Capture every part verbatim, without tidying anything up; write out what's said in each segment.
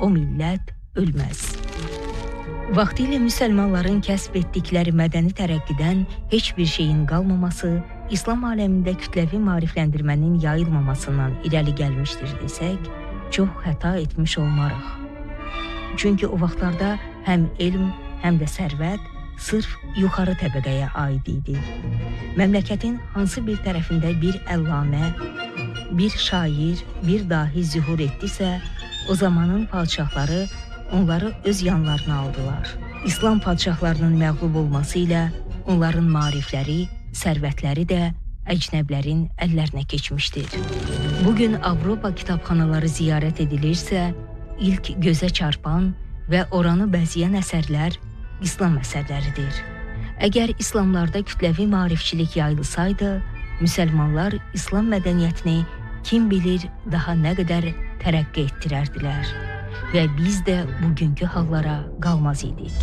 o millət ölməz. Vaxtilə müsəlmanların kəsb etdikləri mədəni tərəqqidən heç bir şeyin qalmaması, İslam aləmində kütləvi maarifləndirmənin yayılmamasından irəli gəlmişdir desək, çox xəta etmiş olmarıq. Çünki o vaxtlarda həm elm, həm də sərvət sırf yuxarı təbəqəyə aid idi. Məmləkətin hansı bir tərəfində bir əllamə, bir şair, bir dahi zühur etdisə, o zamanın padşahları onları öz yanlarına aldılar. İslam padşahlarının məğlub olması ilə onların maarifləri, sərvətləri də əcnəblərin əllərinə keçmişdir. Bugün Avropa kitabxanaları ziyarət edilirsə, ilk gözə çarpan və oranı bəzəyən əsərlər İslam əsərləridir. Əgər İslamlarda kütləvi maarifçilik yayılsaydı, müsəlmanlar İslam mədəniyyətini kim bilir daha nə qədər tərəqqi etdirərdilər və biz də bugünkü hallara qalmaz idik.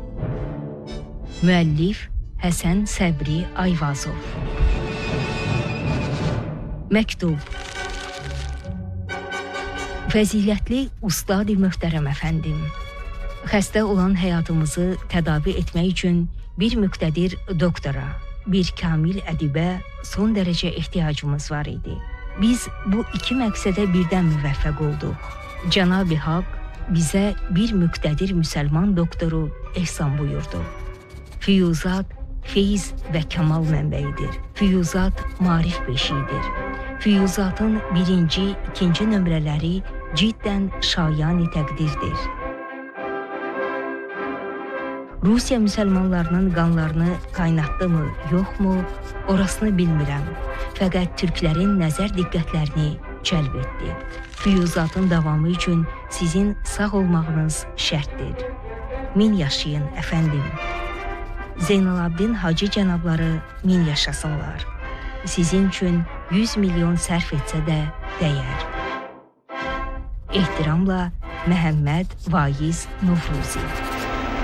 Müəllif Həsən Səbri Ayvazov. Məktub. Fəzilətli ustad-i möhtərəm əfəndim, xəstə olan həyatımızı tədavi etmək üçün bir müqtədir doktora, bir kamil ədibə son dərəcə ehtiyacımız var idi. Biz bu iki məqsədə birdən müvəffəq olduq. Cənab-ı Haqq bizə bir müqtədir müsəlman doktoru ehsan buyurdu. Füyuzat feyiz və kamal mənbəyidir. Füyuzat maarif beşiyidir. Füyuzatın birinci, ikinci nömrələri ciddən şayani təqdirdir. Rusiya müsəlmanlarının qanlarını qaynatdı mı, yoxmu, orasını bilmirəm. Fəqət türklərin nəzər diqqətlərini cəlb etdi. Füyuzatın davamı üçün sizin sağ olmağınız şərtdir. Min yaşayın, əfəndim. Zeynalabdin Hacı cənabları min yaşasınlar. Sizin üçün yüz milyon sərf etsə də dəyər. Ehtiramla Məhəmməd Vaiz Nofruzi.